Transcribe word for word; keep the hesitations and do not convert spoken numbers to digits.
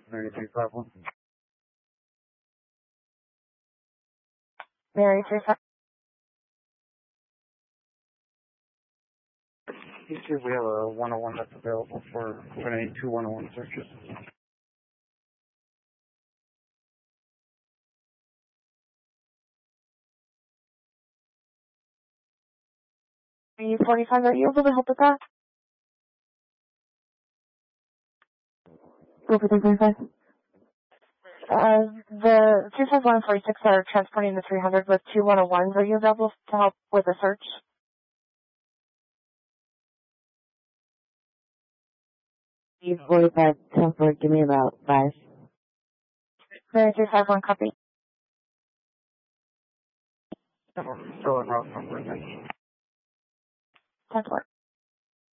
Mary three five one. Mary three five. You see we have a one oh one that's available for twenty-eight two one oh one searches. Are you forty-five? Are you able to help with that? Over three forty-five. Uh, the two five one and forty-six are transporting the three hundred with two one oh ones. Are you available to help with a search? forty-five, comfort, give me about five. Mary three five one, copy. Still in route number. ten four.